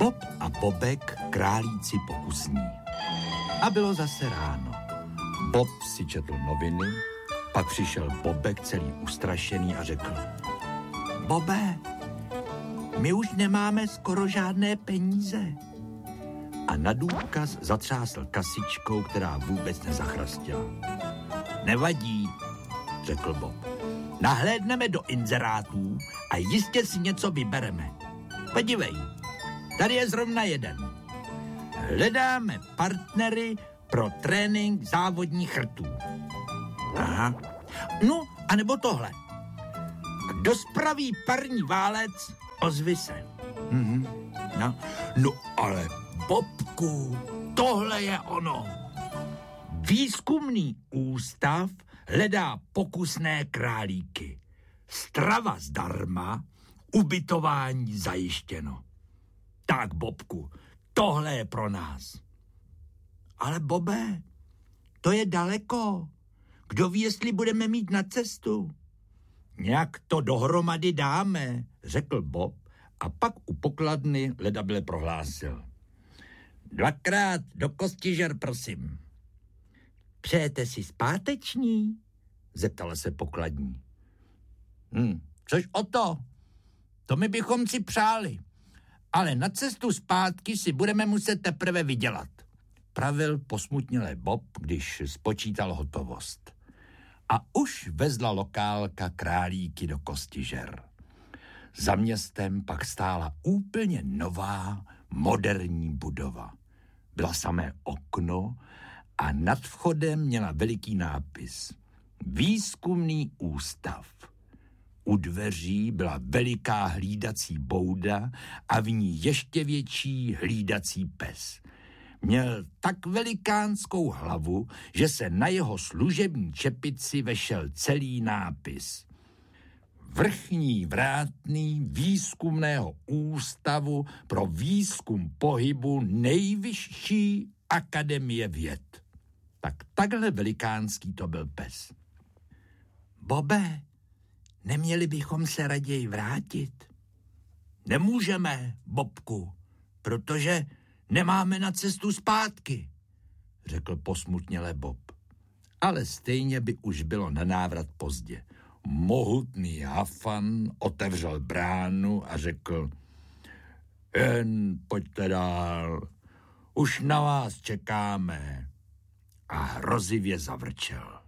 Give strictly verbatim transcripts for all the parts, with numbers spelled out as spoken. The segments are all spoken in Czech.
Bob a Bobek, králíci pokusní. A bylo zase ráno. Bob si četl noviny, pak přišel Bobek celý ustrašený a řekl: Bobe, my už nemáme skoro žádné peníze. A na důkaz zatřásl kasičkou, která vůbec nezachrastila. Nevadí, řekl Bob. Nahlédneme do inzerátů a jistě si něco vybereme. Podívej, tady je zrovna jeden. Hledáme partnery pro trénink závodních chrtů. Aha. No, anebo tohle. Kdo spraví parní válec, ozvi se. Mhm. No. no, ale Bobku, tohle je ono. Výzkumný ústav hledá pokusné králíky. Strava zdarma, ubytování zajištěno. Tak, Bobku, tohle je pro nás. Ale Bobe, to je daleko. Kdo ví, jestli budeme mít na cestu? Nějak to dohromady dáme, řekl Bob a pak u pokladny ledabyle prohlásil. Dvakrát do Kostižer, prosím. Přejete si zpáteční? Zeptala se pokladní. Hm, což o to? To my bychom si přáli. Ale na cestu zpátky si budeme muset teprve vydělat. Pravil posmutněle Bob, když spočítal hotovost. A už vezla lokálka králíky do Kostižer. Za městem pak stála úplně nová, moderní budova. Byla samé okno a nad vchodem měla veliký nápis. Výzkumný ústav. U dveří byla veliká hlídací bouda a v ní ještě větší hlídací pes. Měl tak velikánskou hlavu, že se na jeho služební čepici vešel celý nápis. Vrchní vrátný výzkumného ústavu pro výzkum pohybu nejvyšší akademie věd. Tak takhle velikánský to byl pes. Bobe, neměli bychom se raději vrátit? Nemůžeme, Bobku, protože nemáme na cestu zpátky, řekl posmutněle Bob. Ale stejně by už bylo na návrat pozdě. Mohutný Hafan otevřel bránu a řekl: Jen pojďte dál, už na vás čekáme. A hrozivě zavrčel.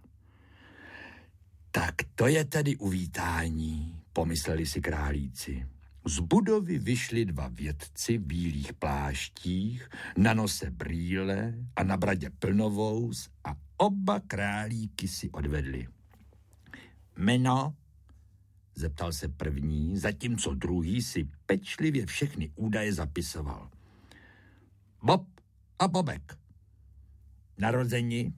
Tak to je tedy uvítání, pomysleli si králíci. Z budovy vyšli dva vědci v bílých pláštích, na nose brýle a na bradě plnovous a oba králíky si odvedli. Jméno? Zeptal se první, zatímco druhý si pečlivě všechny údaje zapisoval. Bob a Bobek. Narození?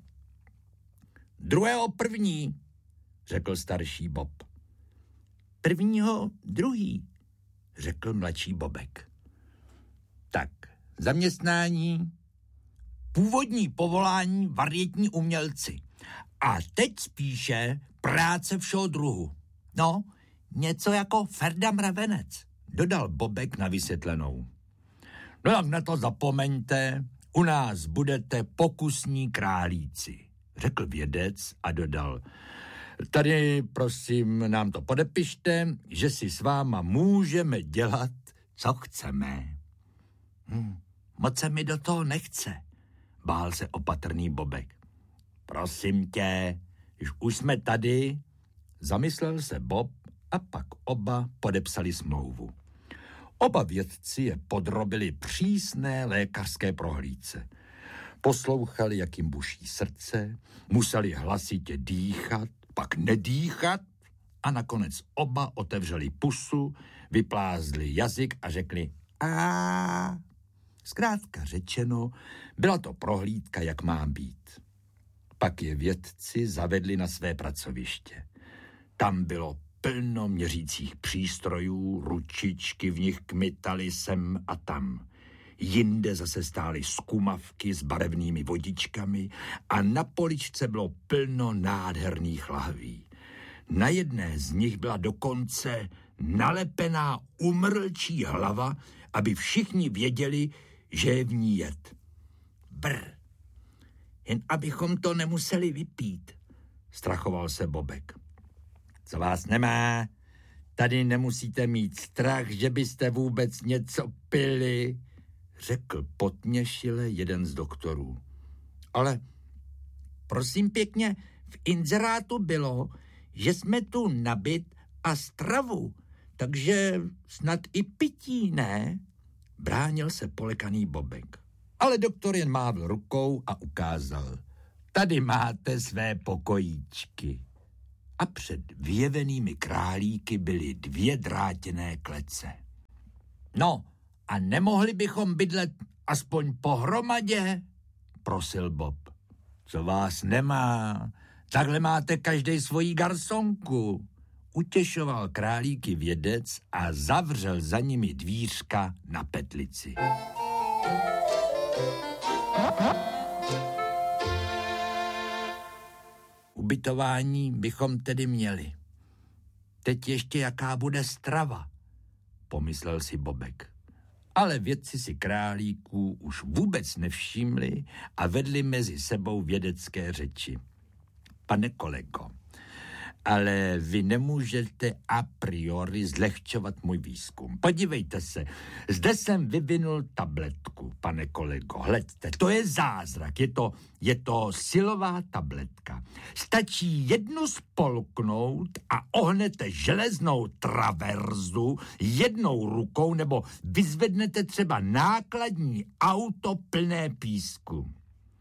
Druhého první, řekl starší Bob. Prvního druhý, řekl mladší Bobek. Tak, zaměstnání, původní povolání varietní umělci. A teď spíše práce všeho druhu. No, něco jako Ferda Mravenec, dodal Bobek na vysvětlenou. No tak na to zapomeňte, u nás budete pokusní králíci, řekl vědec a dodal. Tady, prosím, nám to podepište, že si s váma můžeme dělat, co chceme. Hm, moc se mi do toho nechce, bál se opatrný Bobek. Prosím tě, když už jsme tady, zamyslel se Bob a pak oba podepsali smlouvu. Oba vědci je podrobili přísné lékařské prohlídce. Poslouchali, jak jim buší srdce, museli hlasitě dýchat, pak nedýchat a nakonec oba otevřeli pusu, vyplázli jazyk a řekli a. Zkrátka řečeno, byla to prohlídka, jak má být. Pak je vědci zavedli na své pracoviště. Tam bylo plno měřících přístrojů, ručičky v nich kmitaly sem a tam. Jinde zase stály zkumavky s barevnými vodičkami a na poličce bylo plno nádherných lahví. Na jedné z nich byla dokonce nalepená umrlčí hlava aby všichni věděli, že je v ní jed. Brr, jen abychom to nemuseli vypít, strachoval se Bobek. Co vás nemá, tady nemusíte mít strach, že byste vůbec něco pili, řekl potměšile jeden z doktorů. Ale prosím pěkně, v inzerátu bylo, že jsme tu na byt a stravu, takže snad i pití, ne? Bránil se polekaný Bobek. Ale doktor jen mávl rukou a ukázal. Tady máte své pokojíčky. A před vyjevenými králíky byly dvě drátěné klece. No, a nemohli bychom bydlet aspoň pohromadě? Prosil Bob. Co vás nemá? Takhle máte každej svoji garsonku. Utěšoval králíky vědec a zavřel za nimi dvířka na petlici. Ubytování bychom tedy měli. Teď ještě jaká bude strava, pomyslel si Bobek. Ale vědci si králíků už vůbec nevšimli a vedli mezi sebou vědecké řeči. Pane kolego, ale vy nemůžete a priori zlehčovat můj výzkum. Podívejte se, zde jsem vyvinul tabletku, pane kolego. Hleďte, to je zázrak, je to, je to silová tabletka. Stačí jednu spolknout a ohnete železnou traverzu jednou rukou nebo vyzvednete třeba nákladní auto plné písku.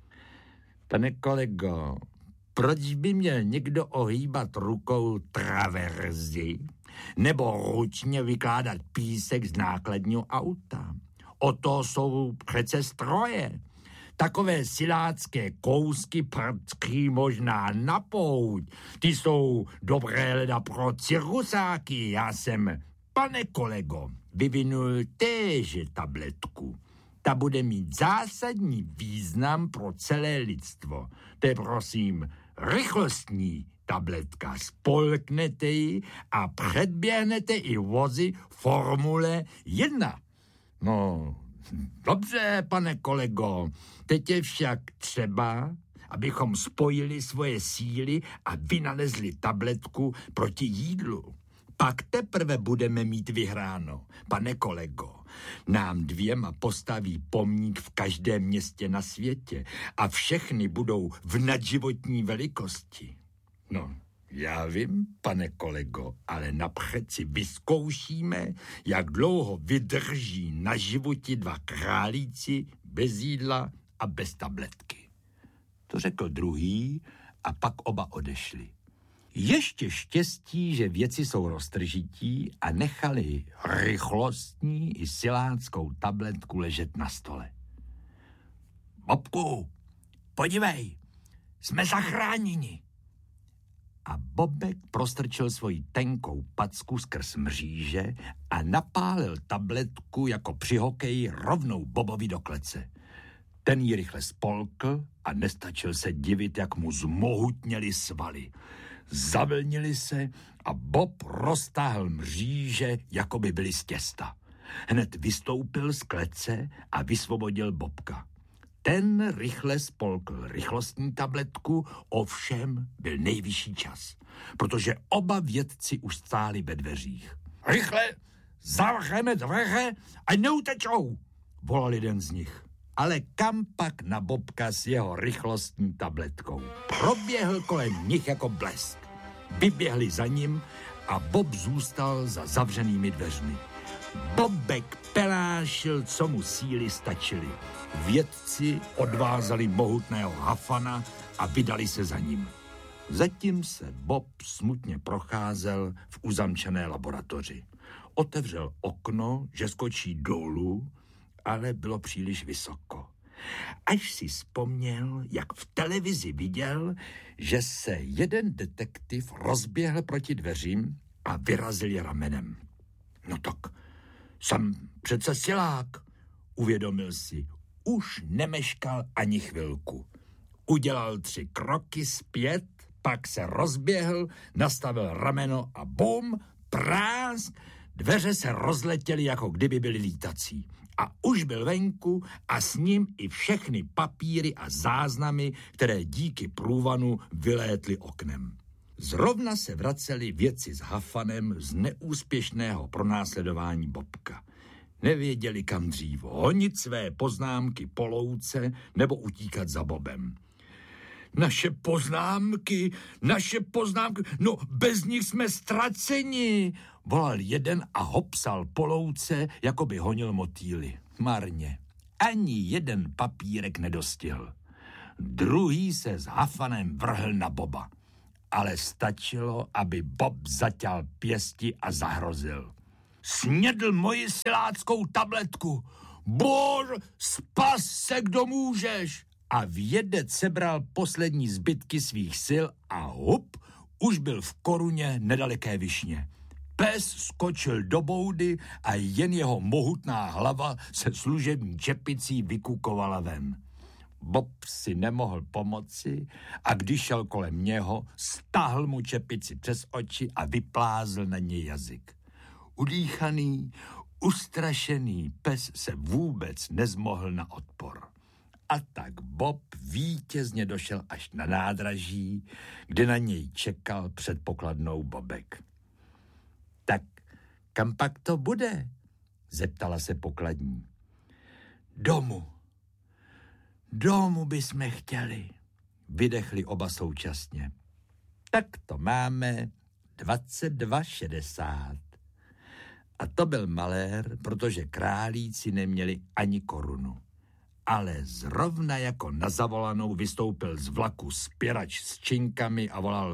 Pane kolego, proč by měl někdo ohýbat rukou traverzi nebo ručně vykládat písek z nákladního auta? O to jsou přece stroje. Takové silácké kousky prcký možná na pouť. Ty jsou dobré leda pro cirkusáky. Já jsem, pane kolego, vyvinul téže tabletku. Ta bude mít zásadní význam pro celé lidstvo. To je prosím rychlostní tabletka. Spolknete ji a předběhnete i vozy Formule jedna. No, dobře, pane kolego, teď je však třeba, abychom spojili svoje síly a vynalezli tabletku proti jídlu. Pak teprve budeme mít vyhráno. Pane kolego, nám dvěma postaví pomník v každém městě na světě a všechny budou v nadživotní velikosti. No, já vím, pane kolego, ale napřed si vyzkoušíme, jak dlouho vydrží na životě dva králíci bez jídla a bez tabletky. To řekl druhý a pak oba odešli. Ještě štěstí, že věci jsou roztržití a nechali rychlostní i siláckou tabletku ležet na stole. Bobku, podívej, jsme zachráněni. A Bobek prostrčil svoji tenkou packu skrz mříže a napálil tabletku jako při hokeji rovnou Bobovi do klece. Ten ji rychle spolkl a nestačil se divit, jak mu zmohutněly svaly. Zavlnili se a Bob roztáhl mříže, jako by byly z těsta. Hned vystoupil z klece a vysvobodil Bobka. Ten rychle spolkl rychlostní tabletku, ovšem byl nejvyšší čas, protože oba vědci už stáli ve dveřích. Rychle, zavřeme dveře a neutečou, volal jeden z nich. Ale kam pak na Bobka s jeho rychlostní tabletkou? Proběhl kolem nich jako blesk. Vyběhli za ním a Bob zůstal za zavřenými dveřmi. Bobek pelášil, co mu síly stačily. Vědci odvázali mohutného hafana a vydali se za ním. Zatím se Bob smutně procházel v uzamčené laboratoři. Otevřel okno, že skočí dolů, ale bylo příliš vysoko. Až si vzpomněl, jak v televizi viděl, že se jeden detektiv rozběhl proti dveřím a vyrazil je ramenem. No tak, jsem přece silák, uvědomil si. Už nemeškal ani chvilku. Udělal tři kroky zpět, pak se rozběhl, nastavil rameno a bum, prásk, Dveře se rozletěly, jako kdyby byly lítací. A už byl venku a s ním i všechny papíry a záznamy, které díky průvanu vylétly oknem. Zrovna se vraceli vědci s Hafanem z neúspěšného pronásledování Bobka. Nevěděli, kam dřív honit své poznámky po louce nebo utíkat za Bobem. Naše poznámky, naše poznámky, no bez nich jsme ztraceni, volal jeden a hopsal po louce, jako by honil motýly. Marně. Ani jeden papírek nedostihl. Druhý se s Hafanem vrhl na Boba. Ale stačilo, aby Bob zaťal pěsti a zahrozil. Snědl moji siláckou tabletku. Bor, spas se, kdo můžeš. A vědec sebral poslední zbytky svých sil a hup, už byl v koruně nedaleké Višně. Pes skočil do boudy a jen jeho mohutná hlava se služební čepicí vykukovala ven. Bob si nemohl pomoci a když šel kolem něho, stáhl mu čepici přes oči a vyplázl na něj jazyk. Udýchaný, ustrašený pes se vůbec nezmohl na odpor. A tak Bob vítězně došel až na nádraží, kde na něj čekal před pokladnou Bobek. Tak kam pak to bude? Zeptala se pokladní. Domů. Domů bychom chtěli, vydechli oba současně. Tak to máme dvacet dva šedesát. A to byl malér, protože králíci neměli ani korunu. Ale zrovna jako na zavolanou vystoupil z vlaku spěrač s činkami a volal: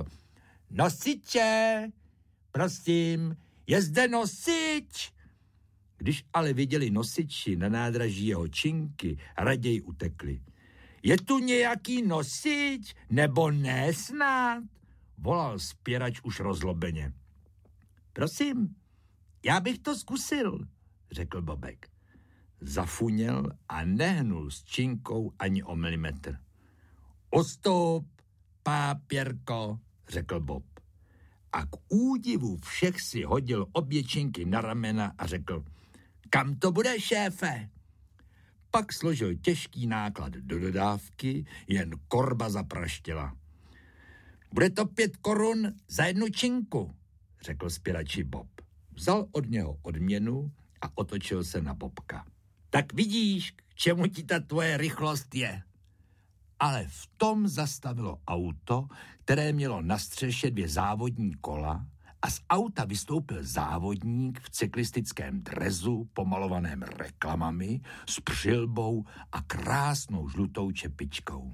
Nosiče, prosím, je zde nosič. Když ale viděli nosiči na nádraží jeho činky, raději utekli. Je tu nějaký nosič, nebo ne snad? Volal spěrač už rozlobeně. Prosím, já bych to zkusil, řekl Bobek. Zafuněl a nehnul s činkou ani o milimetr. Ostup, pápěrko, řekl Bob. A k údivu všech si hodil obě činky na ramena a řekl: Kam to bude, šéfe? Pak složil těžký náklad do dodávky, jen korba zapraštěla. Bude to pět korun za jednu činku, řekl spěrači Bob. Vzal od něho odměnu a otočil se na Bobka. Tak vidíš, k čemu ti ta tvoje rychlost je. Ale v tom zastavilo auto, které mělo na střeše dvě závodní kola a z auta vystoupil závodník v cyklistickém drezu pomalovaném reklamami s přilbou a krásnou žlutou čepičkou.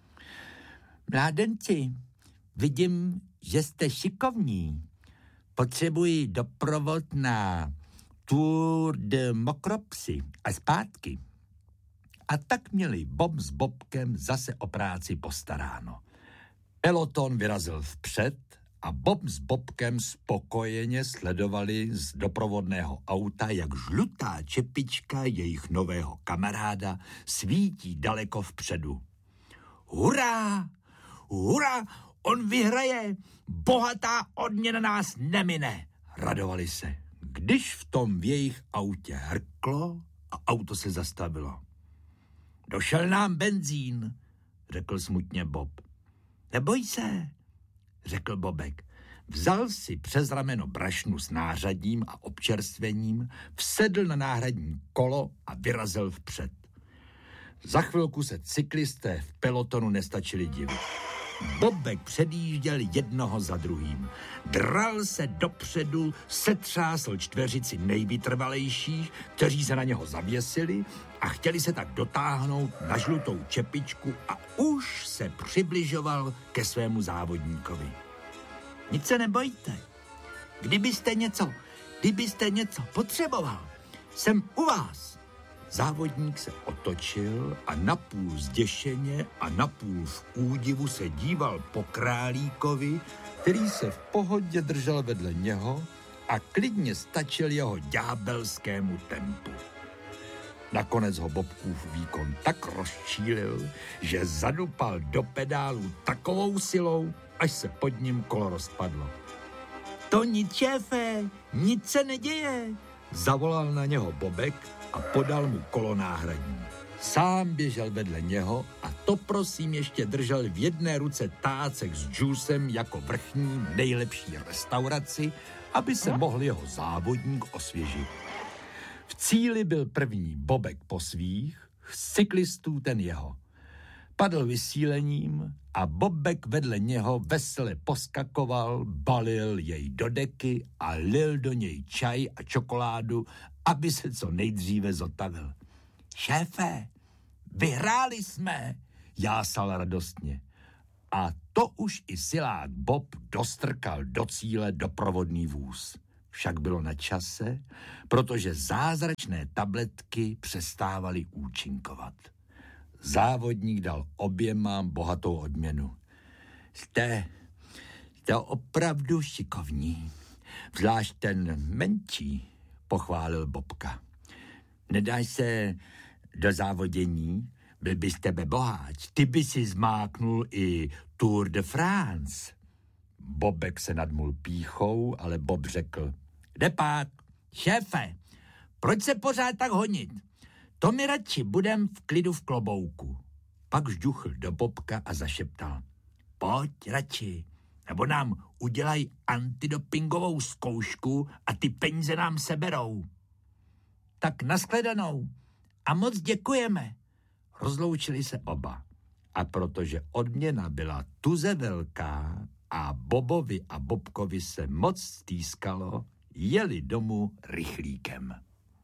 Mládenci, vidím, že jste šikovní. Potřebuji doprovod na Tour de Mokropsy a zpátky. A tak měli Bob s Bobkem zase o práci postaráno. Peloton vyrazil vpřed a Bob s Bobkem spokojeně sledovali z doprovodného auta, jak žlutá čepička jejich nového kamaráda svítí daleko vpředu. Hurá! Hurá! On vyhraje! Bohatá odměna nás nemine! Radovali se, když v tom v jejich autě hrklo a auto se zastavilo. Došel nám benzín, řekl smutně Bob. Neboj se, řekl Bobek. Vzal si přes rameno brašnu s nářadím a občerstvením, vsedl na náhradní kolo a vyrazil vpřed. Za chvilku se cyklisté v pelotonu nestačili divit. Bobek předjížděl jednoho za druhým. Dral se dopředu, setřásl čtveřici nejvytrvalejších, kteří se na něho zavěsili a chtěli se tak dotáhnout na žlutou čepičku a už se přibližoval ke svému závodníkovi. Nic se nebojte. Kdybyste něco, kdybyste něco potřeboval, jsem u vás. Závodník se otočil a napůl zděšeně a napůl v údivu se díval po králíkovi, který se v pohodě držel vedle něho a klidně stačil jeho ďábelskému tempu. Nakonec ho Bobkův výkon tak rozčílil, že zadupal do pedálu takovou silou, až se pod ním kolo rozpadlo. To nic, šéfe, nic se neděje. Zavolal na něho Bobek a podal mu kolo náhradní. Sám běžel vedle něho a to prosím ještě držel v jedné ruce tácek s džusem jako vrchní nejlepší restauraci, aby se mohl jeho závodník osvěžit. V cíli byl první Bobek po svých, z cyklistů ten jeho. Padl vysílením a Bobek vedle něho vesele poskakoval, balil jej do deky a lil do něj čaj a čokoládu, aby se co nejdříve zotavil. Šéfe, vyhráli jsme, jásal radostně. A to už i silák Bob dostrkal do cíle doprovodný vůz. Však bylo na čase, protože zázračné tabletky přestávaly účinkovat. Závodník dal oběma bohatou odměnu. Jste, jste opravdu šikovní, zvlášť ten menší, pochválil Bobka. Nedáš se do závodění, byl by z tebe boháč, ty by si zmáknul i Tour de France. Bobek se nadmul pýchou, ale Bob řekl, Depák, šéfe, proč se pořád tak honit? To mi radši budem v klidu v klobouku. Pak žduchl do Bobka a zašeptal. Pojď radši, nebo nám udělají antidopingovou zkoušku a ty peníze nám seberou. Tak nashledanou a moc děkujeme. Rozloučili se oba. A protože odměna byla tuze velká a Bobovi a Bobkovi se moc stýskalo, jeli domů rychlíkem.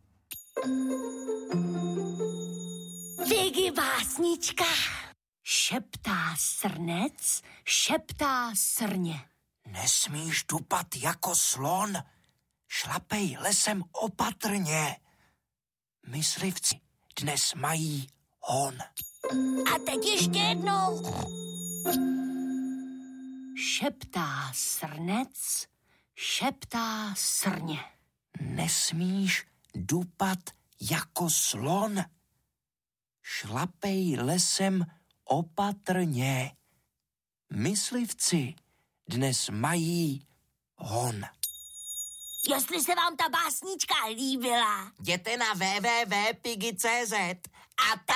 Vigi básnička. Šeptá srnec, šeptá srně. Nesmíš dupat jako slon, šlapej lesem opatrně. Myslivci dnes mají hon. A teď ještě jednou. Šeptá srnec, šeptá srně. Nesmíš dupat jako slon, šlapej lesem opatrně. Myslivci dnes mají hon. Jestli se vám ta básnička líbila, Jděte na w w w tečka pigi tečka cz a tam